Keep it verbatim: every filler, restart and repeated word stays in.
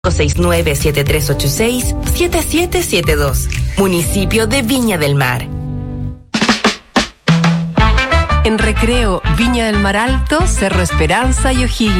seis nueve siete tres ocho seis siete siete siete dos. Municipio de Viña del Mar. En Recreo, Viña del Mar Alto, Cerro Esperanza y O'Higgins.